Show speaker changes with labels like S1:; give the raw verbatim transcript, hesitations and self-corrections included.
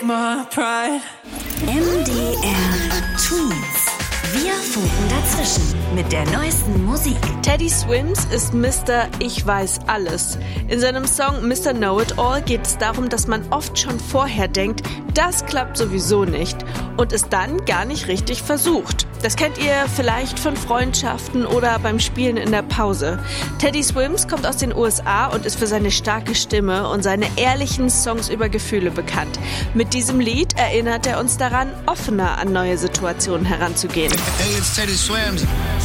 S1: My pride.
S2: M D R Twins. Wir funken dazwischen mit der neuesten Musik.
S3: Teddy Swims ist Mister Ich weiß alles. In seinem Song Mister Know-It-All geht es darum, dass man oft schon vorher denkt, das klappt sowieso nicht und es dann gar nicht richtig versucht. Das kennt ihr vielleicht von Freundschaften oder beim Spielen in der Pause. Teddy Swims kommt aus den U S A und ist für seine starke Stimme und seine ehrlichen Songs über Gefühle bekannt. Mit diesem Lied erinnert er uns daran, offener an neue Situationen heranzugehen.
S4: Hey, it's Teddy Swims.